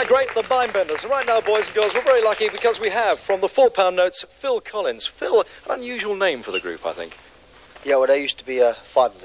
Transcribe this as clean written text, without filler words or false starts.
that great? The Mindbenders. Right now, boys and girls, we're very lucky because we have, from the £4 notes, Phil Collins. Phil, an unusual name for the group, I think. Yeah, well, there used to be 5 of us.